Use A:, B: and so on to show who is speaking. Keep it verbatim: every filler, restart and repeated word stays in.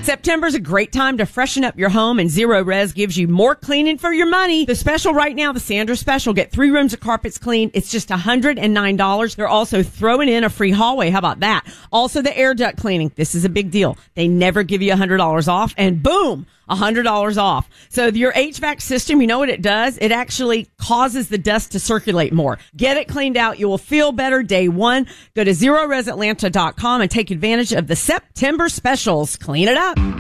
A: September's a great time to freshen up your home, and Zero Res gives you more cleaning for your money. The special right now, the Sandra special, get three rooms of carpets cleaned. It's just one hundred nine dollars. They're also throwing in a free hallway. How about that? Also, the air duct cleaning. This is a big deal. They never give you one hundred dollars off, and boom, one hundred dollars off. So your H V A C system, you know what it does? It actually causes the dust to circulate more. Get it cleaned out. You will feel better day one. Go to zero res atlanta dot com and take advantage of the September specials. Clean it up.